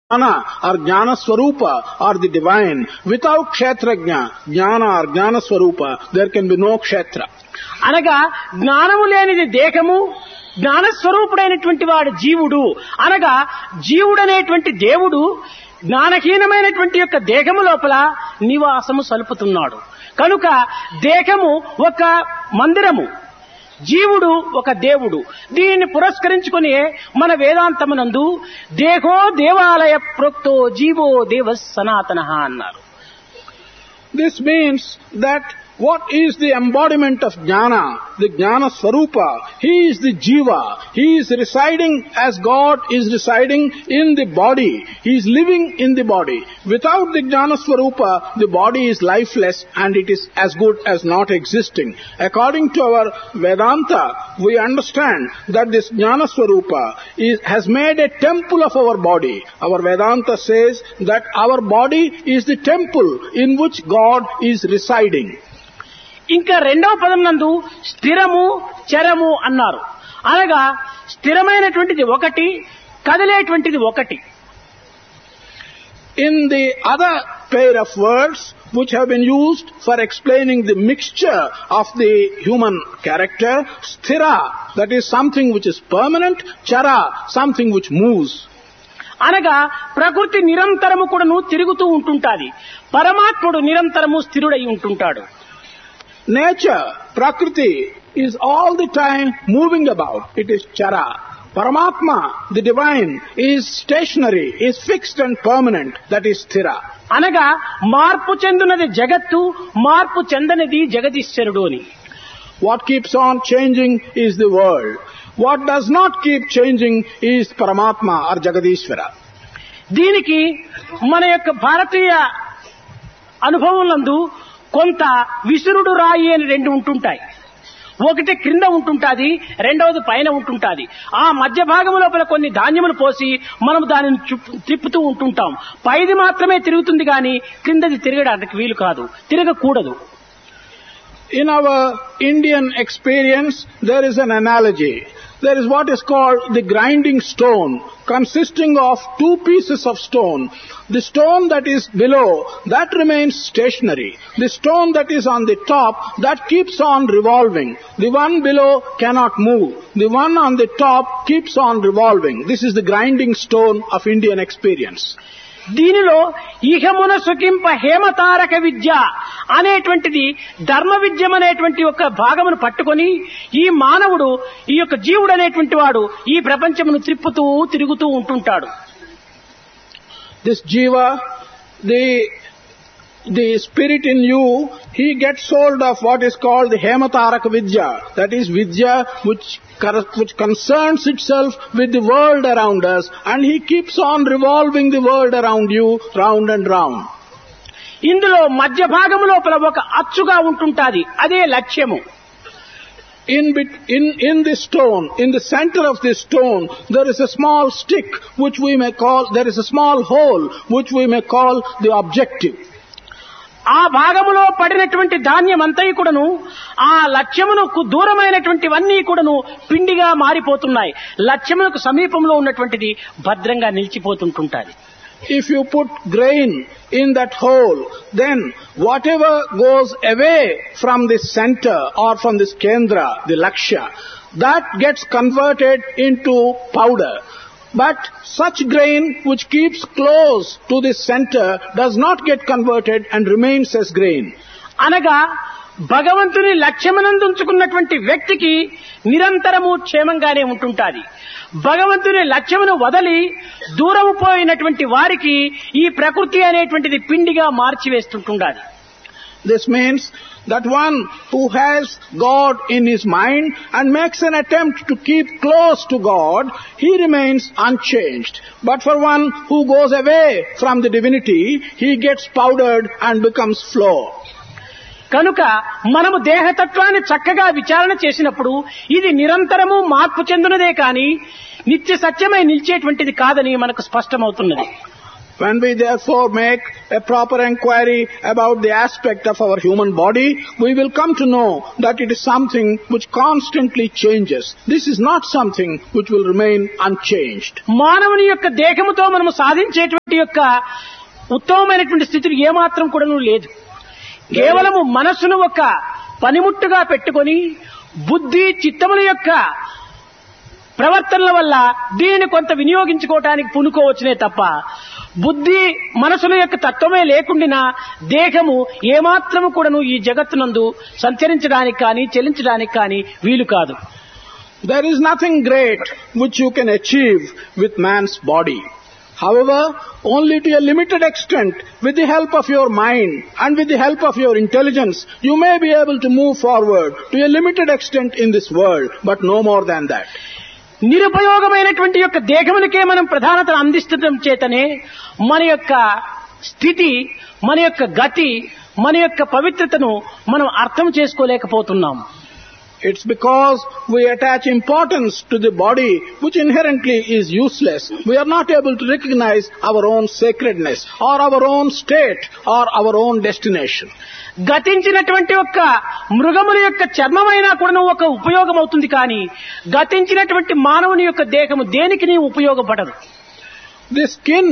Jnana or Jnana Swarupa or the divine. Without Kshetrajna, Jnana or Jnana Swarupa, there can be no Kshetra. అనగా జ్ఞానము లేనిది దేహము, జ్ఞానస్వరూపుడైనటువంటి వాడు జీవుడు. అనగా జీవుడనేటువంటి దేవుడు జ్ఞానహీనమైనటువంటి యొక్క దేహము లోపల నివాసము సలుపుతున్నాడు. కనుక దేహము ఒక మందిరము, జీవుడు ఒక దేవుడు. దీనిని పురస్కరించుకుని మన వేదాంతమునందు దేహో దేవాలయ ప్రోక్తో జీవో దేవ సనాతనః అన్నారు. This means that what is the embodiment of Jnana? The Jnana Swarupa. He is the Jiva. He is residing as God is residing in the body. He is living in the body. Without the Jnana Swarupa, the body is lifeless and it is as good as not existing. According to our Vedanta, we understand that this Jnana Swarupa has made a temple of our body. Our Vedanta says that our body is the temple in which God is residing. ఇంకా రెండవ పదం నందు స్థిరము చరము అన్నారు. అనగా స్థిరమైనటువంటిది ఒకటి, కదిలేటువంటిది ఒకటి. In the other pair of words which have been used for explaining the mixture of the human character, sthira, that is something which is permanent, chara, something which moves. అనగా ప్రకృతి నిరంతరము కూడాను తిరుగుతూ ఉంటుంటాది, పరమాత్ముడు నిరంతరము స్థిరుడై ఉంటుంటాడు. Nature, Prakriti, is all the time moving about. It is chara. Paramatma, the divine, is stationary, is fixed and permanent. That is sthira. అనగా మార్పు చెందునది జగత్తు, మార్పు చెందనిది జగదీశ్వరుడు అని. What keeps on changing is the world. What does not keep changing is Paramatma or Jagadishvara. దీనికి మన యొక్క భారతీయ అనుభవంలందు కొంత విసురుడు రాయి అని రెండు ఉంటుంటాయి. ఒకటి క్రింద ఉంటుంటాది, రెండవది పైన ఉంటుంటాది. ఆ మధ్య భాగం లోపల కొన్ని ధాన్యములు పోసి మనం దానిని తిప్పుతూ ఉంటుంటాం. పైది మాత్రమే తిరుగుతుంది కానీ క్రిందది తిరగడానికి వీలు కాదు, తిరగకూడదు. In our Indian experience, there is an analogy. There is what is called the grinding stone, consisting of two pieces of stone. The stone that is below, that remains stationary. The stone that is on the top, that keeps on revolving. The one below cannot move. The one on the top keeps on revolving. This is the grinding stone of Indian experience. దీనిలో ఇహమున సుఖింప హేమతారక విద్య అనేటువంటిది ధర్మ విద్యం అనేటువంటి ఒక భాగమును పట్టుకొని ఈ మానవుడు, ఈ యొక్క జీవుడు అనేటువంటి వాడు ఈ ప్రపంచమును తిరుగుతూ ఉంటుంటాడు. This jiva, the spirit in you, he gets hold of what is called the Hemataraka Vidya. That is Vidya which concerns itself with the world around us, and he keeps on revolving the world around you round and round. ఇందులో మధ్య భాగము లోపల ఒక అచ్చుగా ఉంటుంటాది, అదే లక్ష్యము. In this stone, in the center of this stone, there is a small stick which we may call, there is a small hole which we may call the objective. ఆ భాగములో పడినటువంటి ధాన్యం అంతా కూడాను ఆ లక్ష్యమునకు దూరమైనటువంటివన్నీ కూడాను పిండిగా మారిపోతున్నాయి. లక్ష్యమునకు సమీపంలో ఉన్నటువంటిది భద్రంగా నిలిచిపోతుంటుంటాది. If you put grain in that hole, then whatever goes away from the center or from this kendra, the lakshya, that gets converted into powder. But such grain which keeps close to the center does not get converted and remains as grain. అనగా భగవంతుని లక్ష్యమునందు ఉంచుకున్నటువంటి వ్యక్తికి నిరంతరము క్షేమంగానే ఉంటుంటాది. భగవంతుని లక్ష్యమును వదలి దూరము పోయినటువంటి వారికి ఈ ప్రకృతి అనేటువంటిది పిండిగా మార్చివేస్తుంటుండాలి. This means that one who has God in his mind and makes an attempt to keep close to God, he remains unchanged. But for one who goes away from the divinity, he gets powdered and becomes flour. కనుక మనము దేహతత్వాన్ని చక్కగా విచారణ చేసినప్పుడు ఇది నిరంతరము మార్పు చెందునదే కాని నిత్య సత్యమై నిలిచేటువంటిది కాదని మనకు స్పష్టమవుతున్నది. When we therefore make a proper inquiry about the aspect of our human body, we will come to know that it is something which constantly changes. This is not something which will remain unchanged. మానవుని యొక్క దేహముతో మనము సాధించేటువంటి యొక్క ఉత్తమమైనటువంటి స్థితిని ఏమాత్రం కూడాను లేదు. కేవలము మనస్సును ఒక పనిముట్టుగా పెట్టుకొని బుద్ధి చిత్తముల యొక్క ప్రవర్తనల వల్ల దీనిని కొంత వినియోగించుకోవటానికి పూనుకోవచ్చునే తప్ప బుద్ధి మనసుల యొక్క తత్వమే లేకుండినా దేహము ఏమాత్రము కూడాను ఈ జగత్తునందు సంచరించడానికి కానీ చెలించడానికి కానీ వీలు కాదు. There is nothing great which you can achieve with man's body. However, only to a limited extent, with the help of your mind and with the help of your intelligence, you may be able to move forward to a limited extent in this world, but no more than that. నిరుపయోగమైనటువంటి యొక్క దేహమునికే మనం ప్రధానతను అందిస్తుండటం చేతనే మన యొక్క స్థితి, మన యొక్క గతి, మన యొక్క పవిత్రతను మనం అర్థం చేసుకోలేకపోతున్నాం. It's because we attach importance to the body which inherently is useless. We are not able to recognize our own sacredness or our own state or our own destination. గతించినటువంటి ఒక మృగముల యొక్క చర్మమైనా కూడా ఒక ఉపయోగం అవుతుంది కానీ గతించినటువంటి మానవుని యొక్క దేహము దేనికి ఉపయోగపడదు. The skin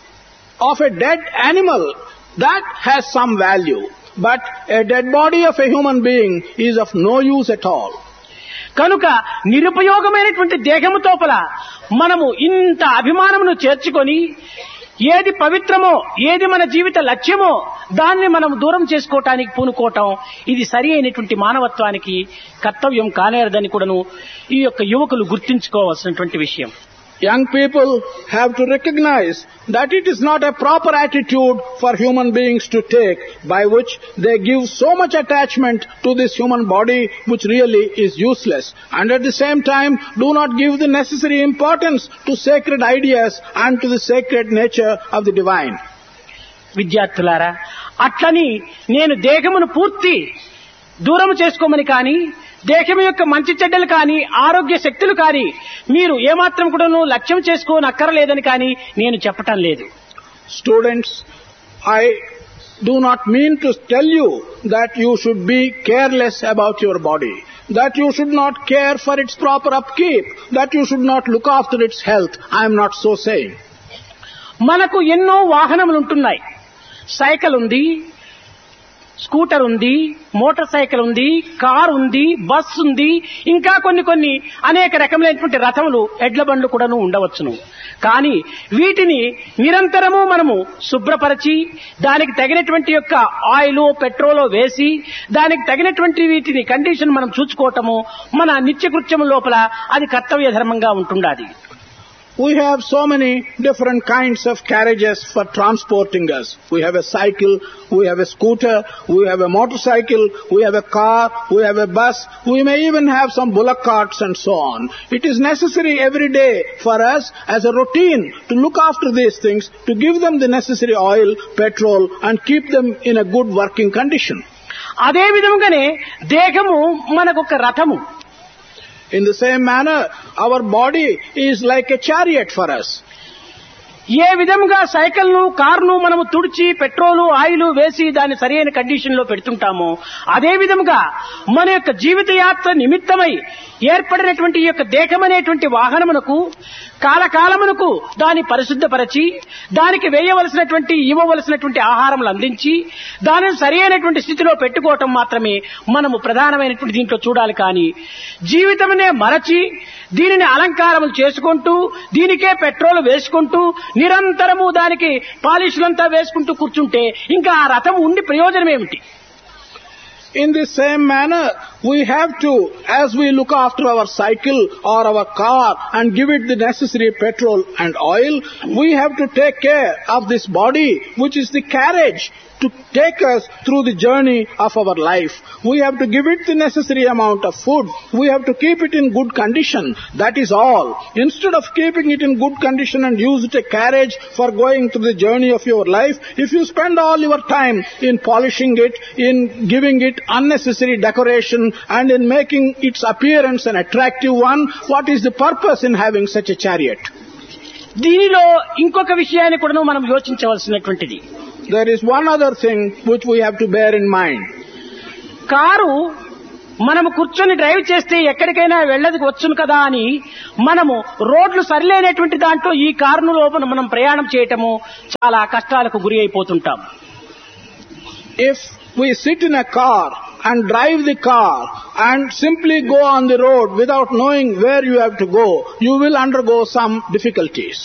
of a dead animal, that has some value. But a dead body of a human being is of no use at all. కనుక నిరుపయోగమైనటువంటి దేహము తోపల మనము ఇంత అభిమానమును చేర్చుకొని ఏది పవిత్రమో ఏది మన జీవిత లక్ష్యమో దాన్ని మనం దూరం చేసుకోవటానికి పూనుకోవటం ఇది సరి అయినటువంటి మానవత్వానికి కర్తవ్యం కానేరదని కూడాను ఈ యొక్క యువకులు గుర్తించుకోవాల్సినటువంటి విషయం. Young people have to recognize that it is not a proper attitude for human beings to take, by which they give so much attachment to this human body which really is useless, and at the same time do not give the necessary importance to sacred ideas and to the sacred nature of the divine. విద్యార్థులారా, అట్లని నేను దేహమును పూర్తి దూరం చేసుకోమని కానీ దేహం యొక్క మంచి చెడ్డలు కానీ ఆరోగ్య శక్తులు కానీ మీరు ఏమాత్రం కూడాను లక్ష్యం చేసుకోనక్కరలేదని కానీ నేను చెప్పటం లేదు. Students, I do not mean to tell you that you should be careless about your body, that you should not care for its proper upkeep, that you should not look after its health. I am not so saying. మనకు ఎన్నో వాహనములు ఉంటున్నాయి. Cycle ఉంది, scooter ఉంది, motor cycle ఉంది, car ఉంది, bus ఉంది, ఇంకా కొన్ని అనేక రకములైనటువంటి రథములు ఎడ్ల బండ్లు కూడాను ఉండవచ్చును. కానీ వీటిని నిరంతరము మనము శుభ్రపరిచి దానికి తగినటువంటి యొక్క ఆయిల్ పెట్రోల్ వేసి దానికి తగినటువంటి వీటిని కండిషన్ మనం చూసుకోవటము మన నిత్యకృత్యము లోపల అది కర్తవ్య ధర్మంగా ఉంటుండాలి. We have so many different kinds of carriages for transporting us. We have a cycle, we have a scooter, we have a motorcycle, we have a car, we have a bus, we may even have some bullock carts and so on. It is necessary every day for us as a routine to look after these things, to give them the necessary oil, petrol and keep them in a good working condition. అదే విధంగానే దేహము మనకొక రథము. In the same manner, our body is like a chariot for us. ఏ విధంగా సైకిల్ను కారును మనము తుడిచి పెట్రోలు ఆయిల్ వేసి దాన్ని సరైన కండిషన్ లో పెడుతుంటామో అదే విధంగా మన యొక్క జీవిత యాత్ర నిమిత్తమై ఏర్పడినటువంటి ఈ యొక్క దేహం అనేటువంటి వాహనమునకు కాలకాలమునకు దాన్ని పరిశుద్ధపరచి దానికి వేయవలసినటువంటి ఇవ్వవలసినటువంటి ఆహారములు అందించి దానిని సరైనటువంటి స్థితిలో పెట్టుకోవటం మాత్రమే మనము ప్రధానమైనటువంటి దీంట్లో చూడాలి. కానీ జీవితమునే మరచి దీనిని అలంకారములు చేసుకుంటూ దీనికే పెట్రోల్ వేసుకుంటూ నిరంతరము దానికి పాలిష్లంతా వేసుకుంటూ కూర్చుంటే ఇంకా ఆ రథం ఉండి ప్రయోజనం ఏమిటి? In the same manner, we have to, as we look after our cycle or our car and give it the necessary petrol and oil, we have to take care of this body, which is the carriage to take us through the journey of our life. We have to give it the necessary amount of food. We have to keep it in good condition. That is all. Instead of keeping it in good condition and use it a carriage for going through the journey of your life, if you spend all your time in polishing it, in giving it unnecessary decoration and in making its appearance an attractive one, what is the purpose in having such a chariot? దీనిలో ఇంకొక విషయాన్ని కూడా మనం యోచించవలసినటువంటిది. There is one other thing which we have to bear in mind. Car మనము కూర్చొని drive చేస్తే ఎక్కడికైనా వెళ్ళదు వచ్చును కదా అని మనము రోడ్లు సరిలేనటువంటి దాంట్లో ఈ కారును లోపల మనం ప్రయాణం చేయటము చాలా కష్టాలకు గురి అయిపోతుంటాం. If we sit in a car and drive the car and simply go on the road without knowing where you have to go, you will undergo some difficulties.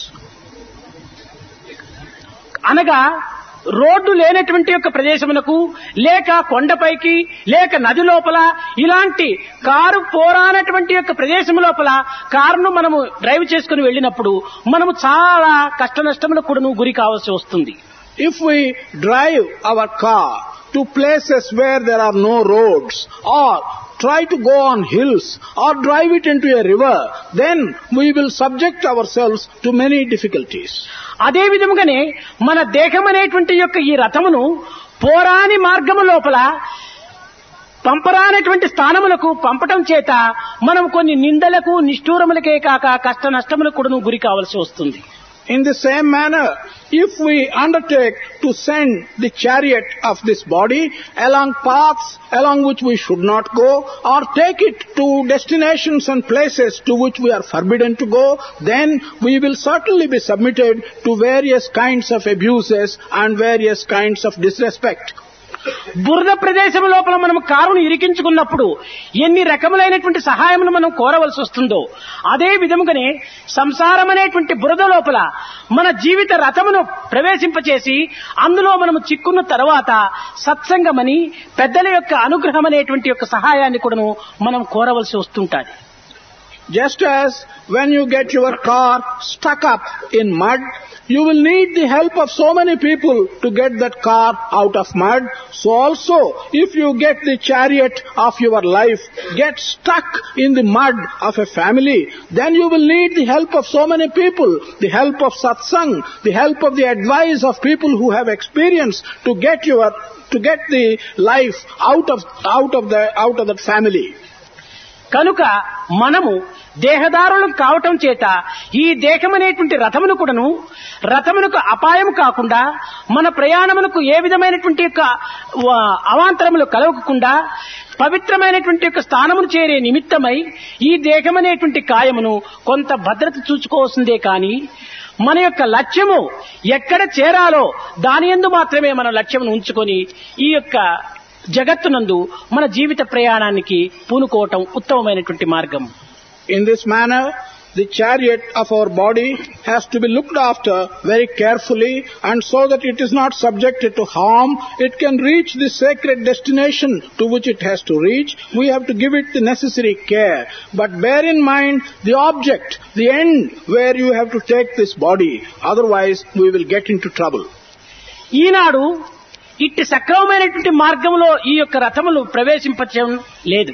అనగా రోడ్డు లేనటువంటి యొక్క ప్రదేశమునకు లేక కొండపైకి లేక నది లోపల ఇలాంటి కారు పోరానటువంటి యొక్క ప్రదేశం లోపల కారును మనము డ్రైవ్ చేసుకుని వెళ్ళినప్పుడు మనము చాలా కష్ట నష్టములకు కూడా గురి కావాల్సి వస్తుంది. If we drive our car to places where there are no roads, or try to go on hills, or drive it into a river, then we will subject ourselves to many difficulties. అదే విధముగానే మన దేహం అనేటువంటి యొక్క ఈ రథమును పోరాని మార్గము లోపల పంపరానటువంటి స్థానములకు పంపటం చేత మనం కొన్ని నిందలకు నిష్ఠూరములకే కాక కష్ట నష్టములకు కూడా గురి కావాల్సి వస్తుంది. In the same manner, if we undertake to send the chariot of this body along paths along which we should not go, or take it to destinations and places to which we are forbidden to go, then we will certainly be submitted to various kinds of abuses and various kinds of disrespect. బురద ప్రదేశం లోపల మనం కారును ఇరికించుకున్నప్పుడు ఎన్ని రకములైనటువంటి సహాయమును మనం కోరవలసి వస్తుందో, అదే విధముగానే సంసారం అనేటువంటి బురద లోపల మన జీవిత రథమును ప్రవేశింపచేసి అందులో మనము చిక్కున్న తర్వాత సత్సంగమని పెద్దల యొక్క అనుగ్రహం అనేటువంటి యొక్క సహాయాన్ని కూడా మనం కోరవలసి వస్తుంటాది. Just as when you get your car stuck up in mud, you will need the help of so many people to get that car out of mud. So also, if you get the chariot of your life get stuck in the mud of a family, then you will need the help of so many people, the help of satsang, the help of the advice of people who have experience to get the life out of that family. కనుక మనము దేహదారులు కావటం చేత ఈ దేహం అనేటువంటి రథమును కూడాను రథమునకు అపాయం కాకుండా మన ప్రయాణమునకు ఏ విధమైనటువంటి యొక్క అవాంతరములు కలగకుండా పవిత్రమైనటువంటి యొక్క స్థానమును చేరే నిమిత్తమై ఈ దేహం అనేటువంటి కాయమును కొంత భద్రత చూసుకోవాల్సిందే కానీ మన యొక్క లక్ష్యము ఎక్కడ చేరాలో దాని యందు మాత్రమే మన లక్ష్యమును ఉంచుకొని ఈ యొక్క జగత్తునందు మన జీవిత ప్రయాణానికి పూనుకోవటం ఉత్తమమైనటువంటి మార్గం. In this manner, the chariot of our body has to be looked after very carefully, and so that it is not subjected to harm. It can reach the sacred destination to which it has to reach. We have to give it the necessary care. But bear in mind the object, the end where you have to take this body. Otherwise, we will get into trouble. ఈనాడు ఇట్టి సక్రమమైనటువంటి మార్గంలో ఈ యొక్క రథములు ప్రవేశింపచేయం లేదు.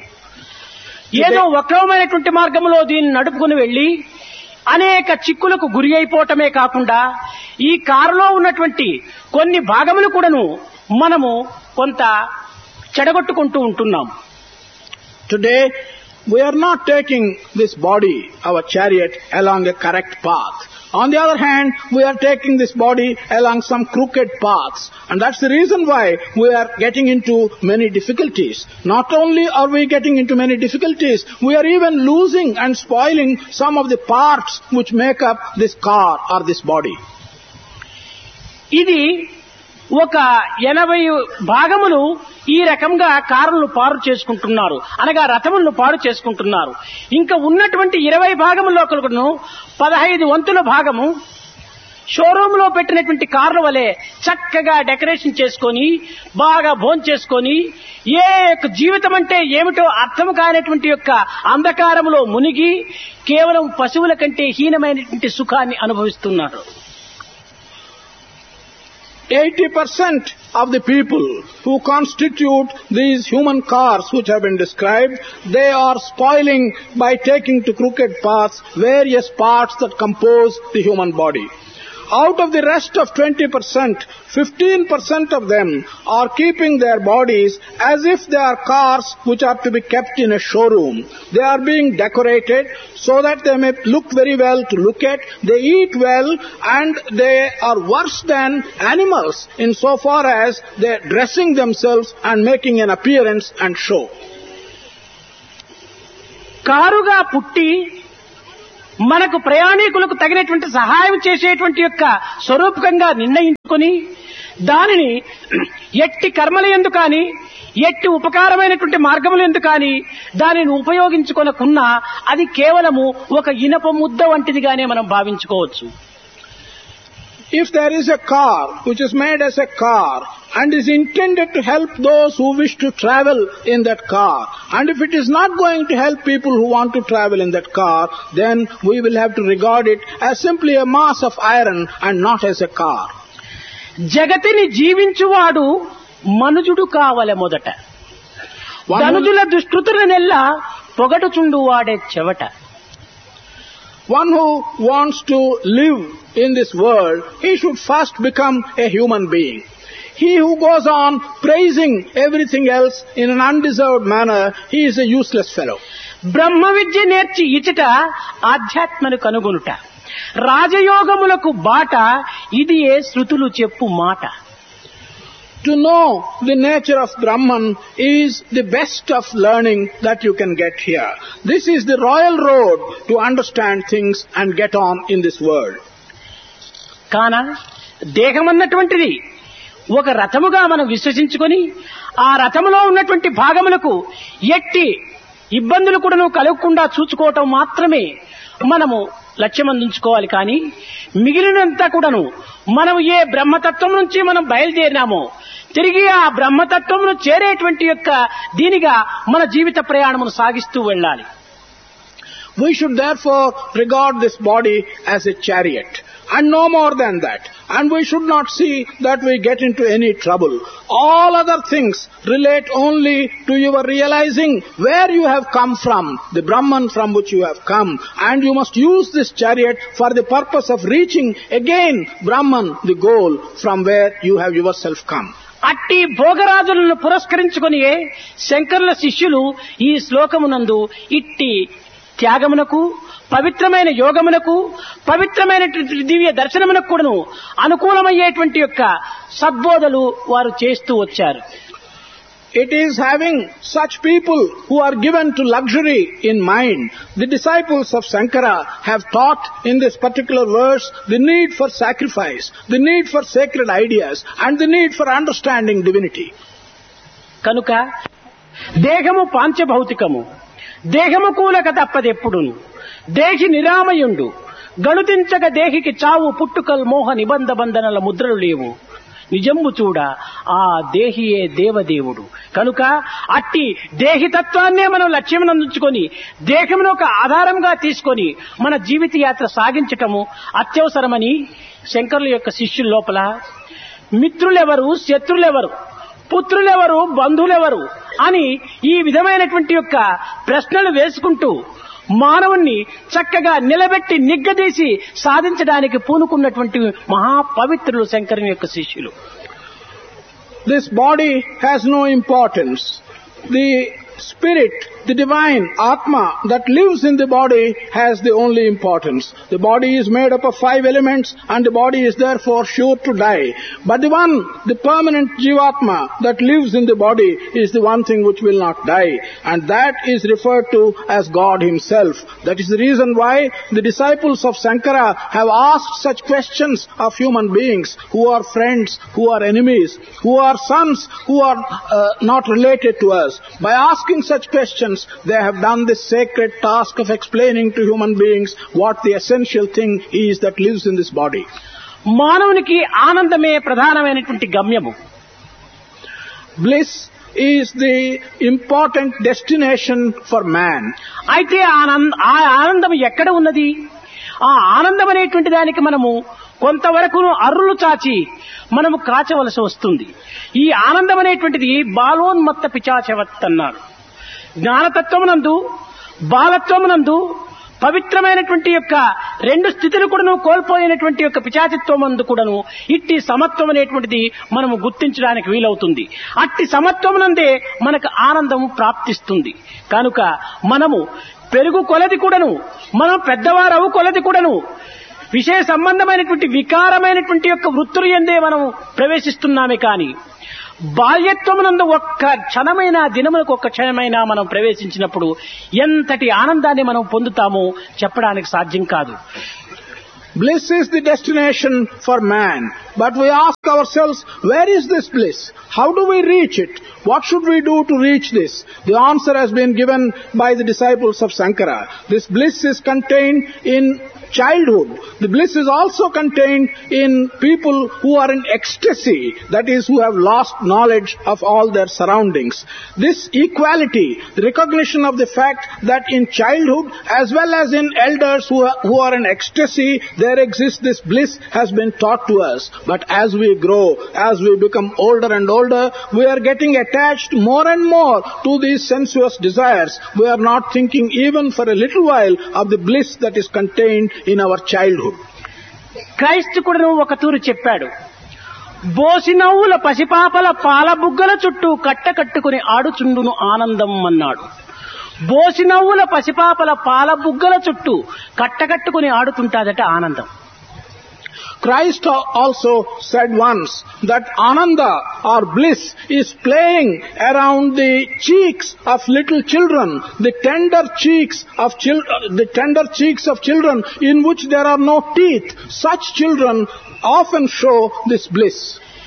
ఏదో వక్రమైనటువంటి మార్గంలో దీన్ని నడుపుకుని వెళ్లి అనేక చిక్కులకు గురి అయిపోవటమే కాకుండా ఈ కారులో ఉన్నటువంటి కొన్ని భాగములు కూడాను మనము కొంత చెడగొట్టుకుంటూ ఉంటున్నాం. Today, we are not taking this body, our chariot, along a correct path. On the other hand, we are taking this body along some crooked paths. And that's the reason why we are getting into many difficulties. Not only are we getting into many difficulties, we are even losing and spoiling some of the parts which make up this car or this body. ఇది ఒక 80 భాగములు ఈ రకంగా కారులను పాడు చేసుకుంటున్నారు, అనగా రథములను పాడు చేసుకుంటున్నారు. ఇంకా ఉన్నటువంటి 20 భాగములను 15 వంతుల భాగము షోరూమ్ లో పెట్టినటువంటి కార్ల వలె చక్కగా డెకరేషన్ చేసుకొని బాగా భోంచేసుకొని ఏ యొక్క జీవితం అంటే ఏమిటో అర్థం కానటువంటి యొక్క అంధకారములో మునిగి కేవలం పశువుల కంటే హీనమైనటువంటి సుఖాన్ని అనుభవిస్తున్నారు. 80% of the people who constitute these human cars which have been described, they are spoiling by taking to crooked paths various parts that compose the human body. out of the rest of 20%, 15% of them are keeping their bodies as if they are cars which are to be kept in a showroom. They are being decorated so that they may look very well to look at. They eat well, and they are worse than animals insofar as they are dressing themselves and making an appearance and show. కారుగా పుట్టి మనకు ప్రయాణికులకు తగినటువంటి సహాయం చేసేటువంటి యొక్క స్వరూపకంగా నిర్ణయించుకొని దానిని ఎట్టి కర్మలయందు కానీ ఎట్టి ఉపకారమైనటువంటి మార్గములందు కానీ దానిని ఉపయోగించుకొనకున్నా అది కేవలము ఒక ఇనప ముద్ద వంటిదిగానే మనం భావించుకోవచ్చు. If there is a car which is made as a car and is intended to help those who wish to travel in that car, and if it is not going to help people who want to travel in that car, then we will have to regard it as simply a mass of iron and not as a car. జగతిని జీవించువాడు మనుజుడు కావలె మొదట, ధనుజుల దుష్కృతులనెల్లా పొగడుచుండు వాడే చెవట. One who wants to live in this world, he should first become a human being. He who goes on praising everything else in an undeserved manner, he is a useless fellow. బ్రహ్మ విద్య నేర్చి ఇచట ఆధ్యాత్మను కనుగొనుట, రాజయోగములకు బాట ఇది ఏ శృతులు చెప్పు మాట. To know the nature of Brahman is the best of learning that you can get here. This is the royal road to understand things and get on in this world. కాన దేహమన్నటువంటిది ఒక రథముగా మనం విశ్వసించుకొని ఆ రథములో ఉన్నటువంటి భాగములకు ఎట్టి ఇబ్బందులు కూడా కలగకుండా చూసుకోవటం మాత్రమే మనము లక్ష్యం అందించుకోవాలి. కానీ మిగిలినంతా కూడాను మనం ఏ బ్రహ్మతత్వం నుంచి మనం బయలుదేరినామో తిరిగి ఆ బ్రహ్మతత్వమును చేరేటువంటి యొక్క దీనిగా మన జీవిత ప్రయాణమును సాగిస్తూ వెళ్ళాలి. We should therefore regard this body as a chariot and no more than that. And we should not see that we get into any trouble. All other things relate only to your realizing where you have come from, the Brahman from which you have come. And you must use this chariot for the purpose of reaching again Brahman, the goal from where you have yourself come. అట్టి భోగరాజులను పురస్కరించుకొని శంకరుల శిష్యులు ఈ శ్లోకమునందు ఇట్టి త్యాగమునకు, పవిత్రమైన యోగమునకు, పవిత్రమైన దివ్య దర్శనమునకు కూడాను అనుకూలమయ్యేటువంటి యొక్క సద్బోధలు వారు చేస్తూ వచ్చారు. It is having such people who are given to luxury in mind. The disciples of Sankara have taught in this particular verse the need for sacrifice, the need for sacred ideas, and the need for understanding divinity. కనుక దేహము పాంచభౌతికము, దేహము కూలక తప్పదెప్పుడును, దేహి నిరామయుండు, గణుతించక దేహికి చావు పుట్టుకల్ మోహ నిబంధ బంధనల ముద్రలు లేవు, నిజంబు చూడ ఆ దేహియే దేవదేవుడు. కనుక అట్టి దేహితత్వాన్నే మనం లక్ష్యం అందించుకొని దేహమును ఒక ఆధారంగా తీసుకొని మన జీవిత యాత్ర సాగించటము అత్యవసరమని శంకరుల యొక్క శిష్యుల లోపల మిత్రులెవరు, శత్రులెవరు, పుత్రులెవరు, బంధువులెవరు అని ఈ విధమైనటువంటి యొక్క ప్రశ్నలు వేసుకుంటూ మానవుణ్ణి చక్కగా నిలబెట్టి నిగ్గదీసి సాధించడానికి పూనుకున్నటువంటి మహాపవిత్రులు శంకరుని యొక్క శిష్యులు. This body has no importance. The spirit, the divine Atma that lives in the body has the only importance. The body is made up of 5 elements and the body is therefore sure to die. But the one, the permanent Jivatma that lives in the body is the one thing which will not die. And that is referred to as God Himself. That is the reason why the disciples of Sankara have asked such questions of human beings who are friends, who are enemies, who are sons, who are not related to us. By asking such questions, they have done this sacred task of explaining to human beings what the essential thing is that lives in this body. మానవునికి ఆనందమే ప్రధానమైనటువంటి గమ్యము. Bliss is the important destination for man. అయితే ఆ ఆనందం ఎక్కడ ఉన్నది? ఆ ఆనందం అనేటువంటి దానికి మనము కొంతవరకు అర్రులు చాచి మనము కాచవలసి వస్తుంది. ఈ ఆనందం అనేటువంటిది బాలోన్మత్త పిచాచవత్ అన్నారు. జ్ఞానతత్వమునందు, బాలత్వమునందు, పవిత్రమైనటువంటి యొక్క రెండు స్థితులు కూడాను కోల్పోయినటువంటి యొక్క పిశాచిత్వం అందు కూడాను ఇట్టి సమత్వం అనేటువంటిది మనము గుర్తించడానికి వీలవుతుంది. అట్టి సమత్వమునందే మనకు ఆనందం ప్రాప్తిస్తుంది. కనుక మనము పెరుగు కొలది కూడాను, మనం పెద్దవారవు కొలది కూడాను విషయ సంబంధమైనటువంటి వికారమైనటువంటి యొక్క వృత్తులు ఎందే మనం ప్రవేశిస్తున్నామే కానీ బాల్యత్వమునందు ఒక్క క్షణమైన దినములకు ఒక్క క్షణమైనా మనం ప్రవేశించినప్పుడు ఎంతటి ఆనందాన్ని మనం పొందుతామో చెప్పడానికి సాధ్యం కాదు. Bliss is the destination for man. But we ask ourselves, where is this bliss? How do we reach it? What should we do to reach this? The answer has been given by the disciples of Sankara. This bliss is contained in childhood. The bliss is also contained in people who are in ecstasy, that is, who have lost knowledge of all their surroundings. This equality, the recognition of the fact that in childhood as well as in elders who are in ecstasy, there exists this bliss, has been taught to us. But as we grow, as we become older and older, we are getting attached more and more to these sensuous desires. We are not thinking even for a little while of the bliss that is contained in our childhood. క్రైస్తు కూడా ఒక తూరు చెప్పాడు, బోసినవ్వుల పసిపాపల పాల బుగ్గల చుట్టూ కట్టకట్టుకుని ఆడుచుండును ఆనందం అన్నాడు. బోసినవ్వుల పసిపాపల పాల బుగ్గల చుట్టూ కట్టకట్టుకుని ఆడుతుంటాదట ఆనందం. Christ also said once that Ananda or bliss is playing around the cheeks of little children, the tender cheeks of children in which there are no teeth. Such children often show this bliss.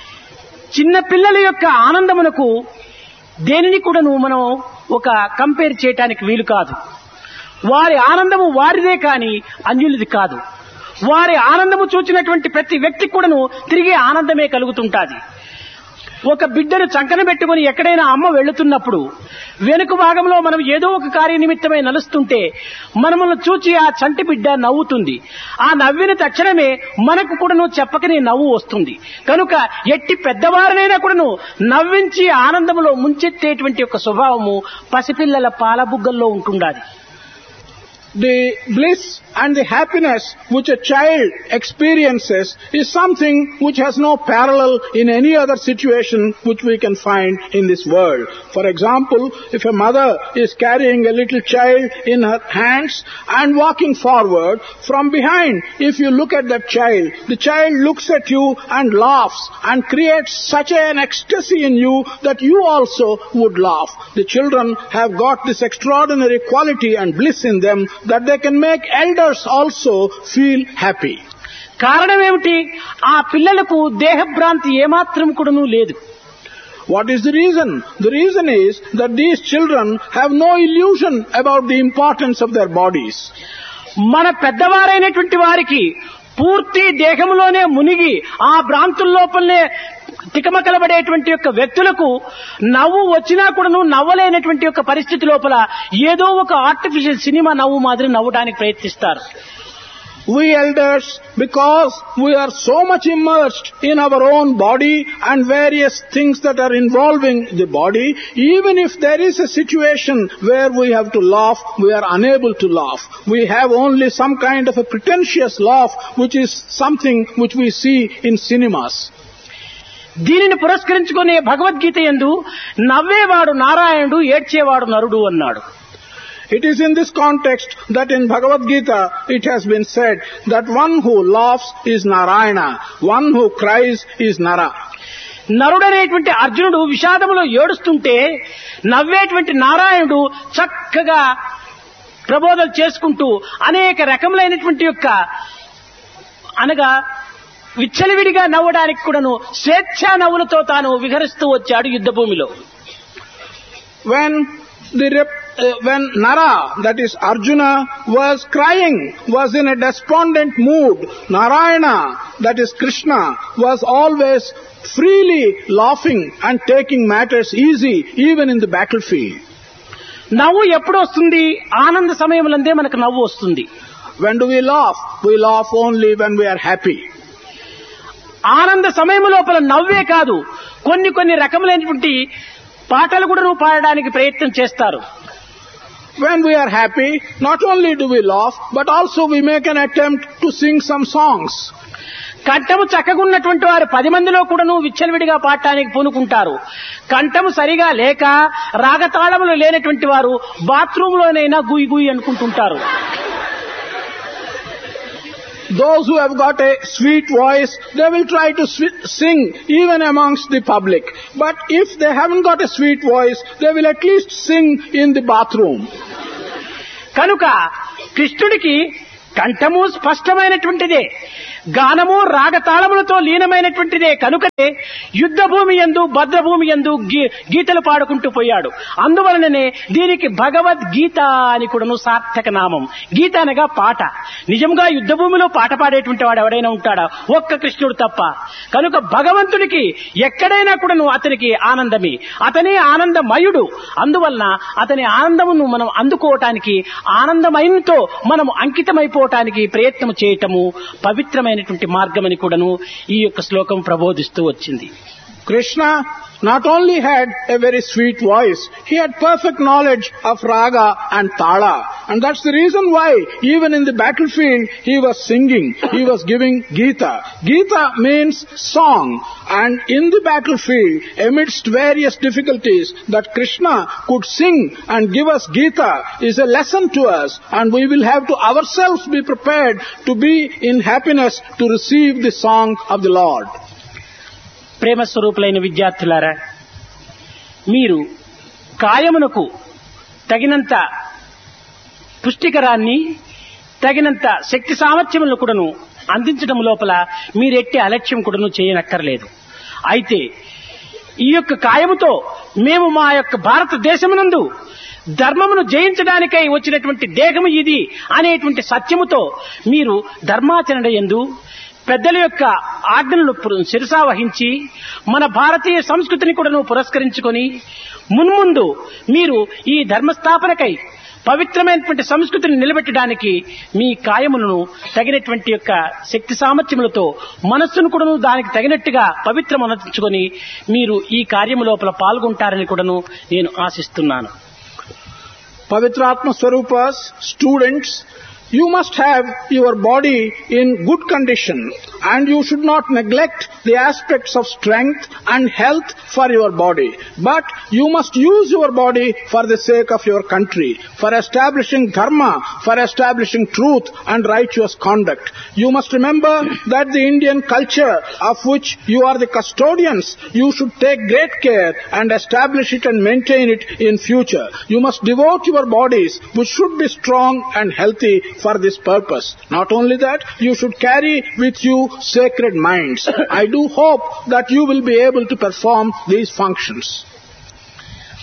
చిన్న పిల్లల యొక్క ఆనందమునకు దేనిని కూడా మనం ఒక compare చేయడానికి వీలు కాదు. వారి ఆనందము వారిదే కాని అన్యులది కాదు. వారి ఆనందము చూచినటువంటి ప్రతి వ్యక్తి కూడాను తిరిగి ఆనందమే కలుగుతుంటాది. ఒక బిడ్డను చంకన పెట్టుకుని ఎక్కడైనా అమ్మ వెళుతున్నప్పుడు వెనుక భాగంలో మనం ఏదో ఒక కార్యనిమిత్తమై నలుస్తుంటే మనమును చూచి ఆ చంటి బిడ్డ నవ్వుతుంది. ఆ నవ్విన తక్షణమే మనకు కూడాను చెప్పకనే నవ్వు వస్తుంది. కనుక ఎట్టి పెద్దవారినైనా కూడాను నవ్వించి ఆనందములో ముంచెత్తేటువంటి ఒక స్వభావము పసిపిల్లల పాలబుగ్గల్లో ఉంటుండాలి. The bliss and the happiness which a child experiences is something which has no parallel in any other situation which we can find in this world. For example, if a mother is carrying a little child in her hands and walking forward, from behind, if you look at that child, the child looks at you and laughs and creates such an ecstasy in you that you also would laugh. The children have got this extraordinary quality and bliss in them that they can make elders also feel happy. కారణం ఏమిటి? ఆ పిల్లలకు దేహభ్రాంతి ఏమాత్రం కూడాను లేదు. What is the reason? The reason is that these children have no illusion about the importance of their bodies. మన పెద్దవారైనటువంటి వారికి పూర్తి దేహంలోనే మునిగి ఆ భ్రాంతుల్లోపలనే తికమకలబడేటువంటి యొక్క వ్యక్తులకు నవ్వు వచ్చినా కూడాను నవ్వలేనటువంటి యొక్క పరిస్థితి లోపల ఏదో ఒక ఆర్టిఫిషియల్ సినిమా నవ్వు మాదిరి నవ్వడానికి ప్రయత్నిస్తారు. We elders, because we are so much immersed in our own body and various things that are involving the body, even if there is a situation where we have to laugh, we are unable to laugh. We have only some kind of a pretentious laugh, which is something which we see in cinemas. దీనిని పురస్కరించుకునే భగవద్గీత యందు నవ్వేవాడు నారాయణుడు, ఏడ్చేవాడు నరుడు అన్నాడు. It is in this context that in Bhagavad Gita it has been said that one who laughs is Narayana, one who cries is Nara. నరుడనేటువంటి అర్జునుడు విషాదములో ఏడుస్తుంటే నవ్వేటువంటి నారాయణుడు చక్కగా ప్రబోధలు చేసుకుంటూ అనేక రకములైనటువంటి యొక్క అనగా విచ్చలవిడిగా నవ్వడానికి కూడాను స్వేచ్ఛా నవ్వులతో తాను విహరిస్తూ వచ్చాడు యుద్ధ భూమిలో. When Nara, that is Arjuna, was crying, was in a despondent mood, Narayana, that is Krishna, was always freely laughing and taking matters easy even in the battlefield. నవ్వు ఎప్పుడు వస్తుంది? ఆనంద సమయములందే మనకు నవ్వు వస్తుంది. When do we laugh? We laugh only when we are happy. ఆనంద సమయం లోపల నవ్వే కాదు, కొన్ని రకములైనటువంటి పాటలు కూడా పాడడానికి ప్రయత్నం చేస్తారు. When we are happy, not only do we laugh, but also we make an attempt to sing some songs. కంఠము చక్కగున్నటువంటి వారు 10 మందిలో కూడాను విచ్చలవిడిగా పాడటానికి పూనుకుంటారు. కంఠము సరిగా లేక రాగతాళములు లేనటువంటి వారు బాత్రూంలోనైనా గుయి గుయి అనుకుంటుంటారు. Those who have got a sweet voice, they will try to sing even amongst the public. But if they haven't got a sweet voice, they will at least sing in the bathroom. కనుక కృష్ణుడికి కంఠము స్పష్టమైనటువంటిదే, గానము రాగతాళములతో లీనమైనటువంటిదే. కనుకనే యుద్ధ భూమి యందు భద్రభూమి యందు గీతలు పాడుకుంటూ పోయాడు. అందువలననే దీనికి భగవద్గీత అని కూడాను సార్థక నామం. గీత అనగా పాట. నిజంగా యుద్ధ భూమిలో పాట పాడేటువంటి వాడు ఎవడైనా ఉంటాడా? ఒక్క కృష్ణుడు తప్ప. కనుక భగవంతుడికి ఎక్కడైనా కూడాను అతనికి ఆనందమే, అతనే ఆనందమయుడు. అందువలన అతని ఆనందమును మనం అందుకోవటానికి, ఆనందమయంతో మనం అంకితమైపోవటానికి ప్రయత్నం చేయటము పవిత్రమైనటువంటి మార్గమని కూడాను ఈ యొక్క శ్లోకం ప్రబోధిస్తూ వచ్చింది. Krishna not only had a very sweet voice, he had perfect knowledge of raga and tala. And that's the reason why even in the battlefield he was singing, he was giving Gita. Gita means song. And in the battlefield, amidst various difficulties, that Krishna could sing and give us Gita is a lesson to us. And we will have to ourselves be prepared to be in happiness to receive the song of the Lord. ప్రేమ స్వరూపులైన విద్యార్థులారా, మీరు కాయమునకు తగినంత పుష్టికరాన్ని, తగినంత శక్తి సామర్థ్యములను కూడాను అందించడం లోపల మీరెట్టి అలక్ష్యం కూడాను చేయనక్కర్లేదు. అయితే ఈ యొక్క కాయముతో మేము మా యొక్క భారతదేశమునందు ధర్మమును జయించడానికై వచ్చినటువంటి దేహము ఇది అనేటువంటి సత్యముతో మీరు ధర్మాచరణ యందు పెద్దల యొక్క ఆజ్ఞలను శిరసా వహించి మన భారతీయ సంస్కృతిని కూడా పురస్కరించుకొని మున్ముందు మీరు ఈ ధర్మస్థాపనకై పవిత్రమైనటువంటి సంస్కృతిని నిలబెట్టడానికి మీ కాయములను తగినటువంటి యొక్క శక్తి సామర్థ్యములతో మనస్సును కూడాను దానికి తగినట్టుగా పవిత్రమనర్చుకొని మీరు ఈ కార్యము లోపల పాల్గొంటారని కూడాను నేను ఆశిస్తున్నాను. Pavitratma Swarupas, students, you must have your body in good condition, and you should not neglect the aspects of strength and health for your body. But you must use your body for the sake of your country, for establishing dharma, for establishing truth and righteous conduct. You must remember that the Indian culture of which you are the custodians, you should take great care and establish it and maintain it in future. You must devote your bodies, which should be strong and healthy, for this purpose. Not only that, you should carry with you sacred minds. I do hope that you will be able to perform these functions.